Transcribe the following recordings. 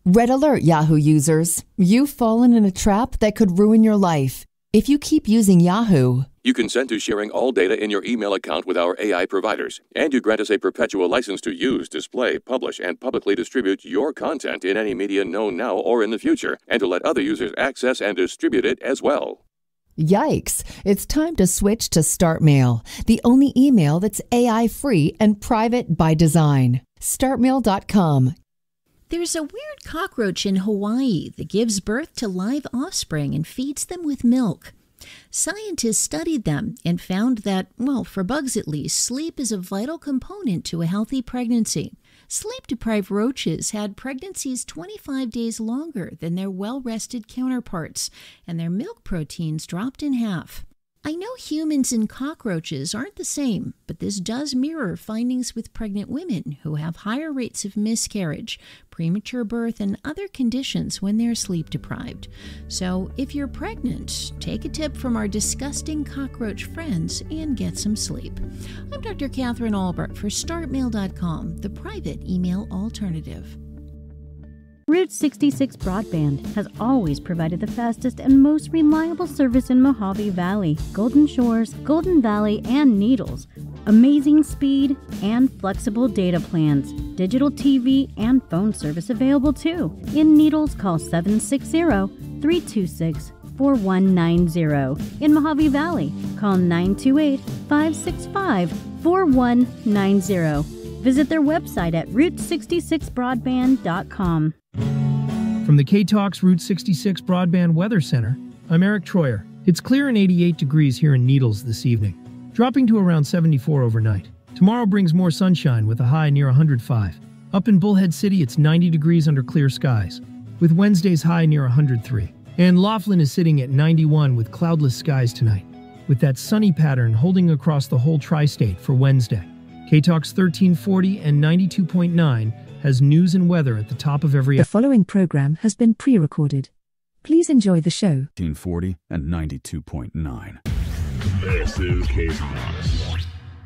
Red alert, Yahoo users. You've fallen in a trap that could ruin your life. If you keep using Yahoo, you consent to sharing all data in your email account with our AI providers, and you grant us a perpetual license to use, display, publish, and publicly distribute your content in any media known now or in the future, and to let other users access and distribute it as well. Yikes. It's time to switch to StartMail, the only email that's AI-free and private by design. StartMail.com. There's a weird cockroach in Hawaii that gives birth to live offspring and feeds them with milk. Scientists studied them and found that, well, for bugs at least, sleep is a vital component to a healthy pregnancy. Sleep-deprived roaches had pregnancies 25 days longer than their well-rested counterparts, and their milk proteins dropped in half. I know humans and cockroaches aren't the same, but this does mirror findings with pregnant women who have higher rates of miscarriage, premature birth, and other conditions when they're sleep deprived. So if you're pregnant, take a tip from our disgusting cockroach friends and get some sleep. I'm Dr. Catherine Albert for StartMail.com, the private email alternative. Route 66 Broadband has always provided the fastest and most reliable service in Mojave Valley, Golden Shores, Golden Valley, and Needles. Amazing speed and flexible data plans. Digital TV and phone service available too. In Needles, call 760-326-4190. In Mojave Valley, call 928-565-4190. Visit their website at route66broadband.com. From the K-Talks Route 66 Broadband Weather Center, I'm Eric Troyer. It's clear and 88 degrees here in Needles this evening, dropping to around 74 overnight. Tomorrow brings more sunshine with a high near 105. Up in Bullhead City, it's 90 degrees under clear skies, with Wednesday's high near 103. And Laughlin is sitting at 91 with cloudless skies tonight, with that sunny pattern holding across the whole tri-state for Wednesday. K-Talks 1340 and 92.9 has news and weather at the top of every... The following program has been pre-recorded. Please enjoy the show. 1340 and 92.9. This is K-Talks.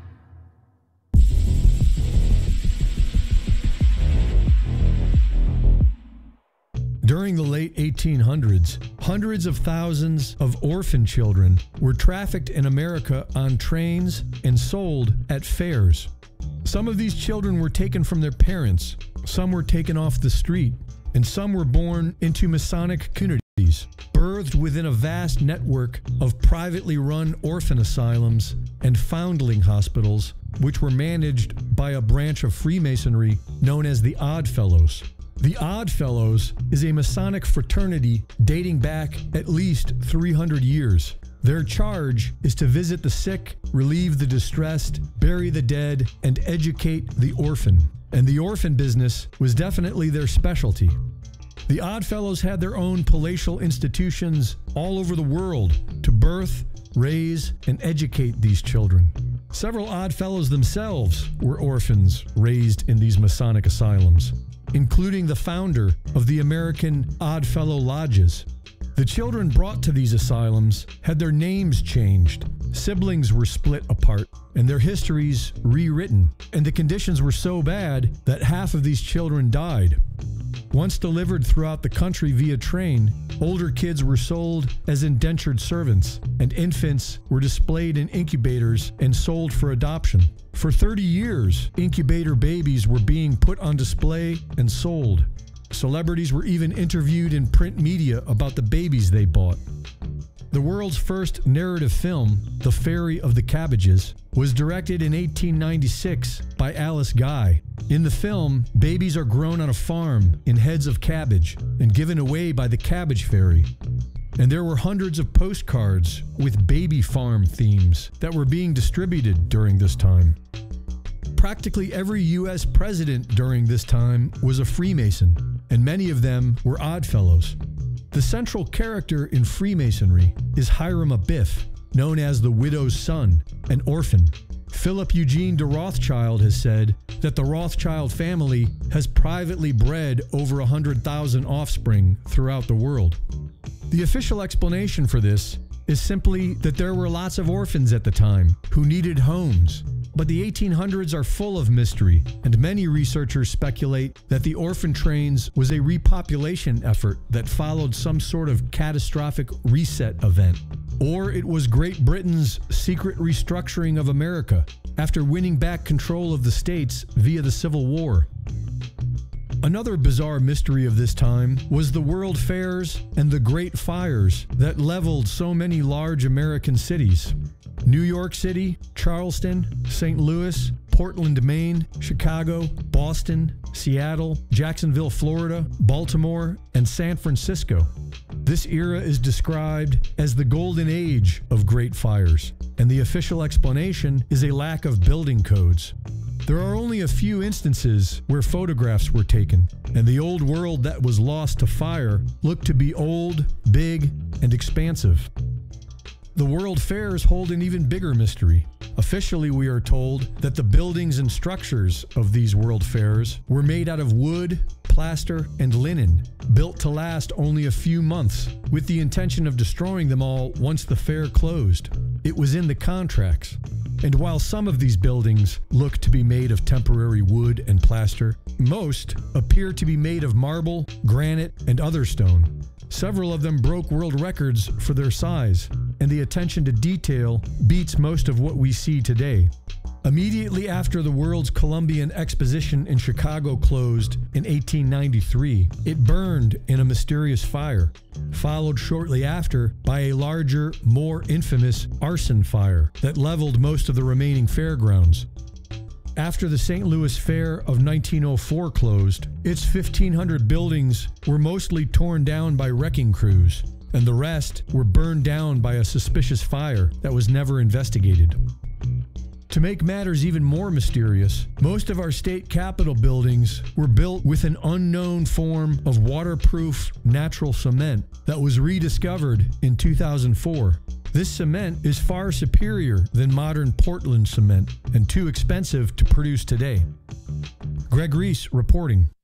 During the late 1800s, hundreds of thousands of orphan children were trafficked in America on trains and sold at fairs. Some of these children were taken from their parents, some were taken off the street, and some were born into Masonic communities, birthed within a vast network of privately run orphan asylums and foundling hospitals, which were managed by a branch of Freemasonry known as the Odd Fellows. The Odd Fellows is a Masonic fraternity dating back at least 300 years. Their charge is to visit the sick, relieve the distressed, bury the dead, and educate the orphan. And the orphan business was definitely their specialty. The Odd Fellows had their own palatial institutions all over the world to birth, raise, and educate these children. Several Odd Fellows themselves were orphans raised in these Masonic asylums, including the founder of the American Odd Fellow Lodges. The children brought to these asylums had their names changed, siblings were split apart, and their histories rewritten, and the conditions were so bad that half of these children died. Once delivered throughout the country via train, older kids were sold as indentured servants, and infants were displayed in incubators and sold for adoption. For 30 years, incubator babies were being put on display and sold. Celebrities were even interviewed in print media about the babies they bought. The world's first narrative film, The Fairy of the Cabbages, was directed in 1896 by Alice Guy. In the film, babies are grown on a farm in heads of cabbage and given away by the Cabbage Fairy. And there were hundreds of postcards with baby farm themes that were being distributed during this time. Practically every U.S. president during this time was a Freemason, and many of them were Odd Fellows. The central character in Freemasonry is Hiram Abiff, known as the widow's son, an orphan. Philip Eugene de Rothschild has said that the Rothschild family has privately bred over 100,000 offspring throughout the world. The official explanation for this is simply that there were lots of orphans at the time who needed homes, But the 1800s are full of mystery, and many researchers speculate that the orphan trains was a repopulation effort that followed some sort of catastrophic reset event. Or it was Great Britain's secret restructuring of America after winning back control of the states via the Civil War. Another bizarre mystery of this time was the World Fairs and the Great Fires that leveled so many large American cities. New York City, Charleston, St. Louis, Portland, Maine, Chicago, Boston, Seattle, Jacksonville, Florida, Baltimore, and San Francisco. This era is described as the golden age of great fires, and the official explanation is a lack of building codes. There are only a few instances where photographs were taken, and the old world that was lost to fire looked to be old, big, and expansive. The World Fairs hold an even bigger mystery. Officially, we are told that the buildings and structures of these World Fairs were made out of wood, plaster, and linen, built to last only a few months, with the intention of destroying them all once the fair closed. It was in the contracts. And while some of these buildings look to be made of temporary wood and plaster, most appear to be made of marble, granite, and other stone. Several of them broke world records for their size, and the attention to detail beats most of what we see today. Immediately after the World's Columbian Exposition in Chicago closed in 1893, it burned in a mysterious fire, followed shortly after by a larger, more infamous arson fire that leveled most of the remaining fairgrounds. After the St. Louis Fair of 1904 closed, its 1,500 buildings were mostly torn down by wrecking crews, and the rest were burned down by a suspicious fire that was never investigated. To make matters even more mysterious, most of our state capitol buildings were built with an unknown form of waterproof natural cement that was rediscovered in 2004. This cement is far superior than modern Portland cement and too expensive to produce today. Greg Reese reporting.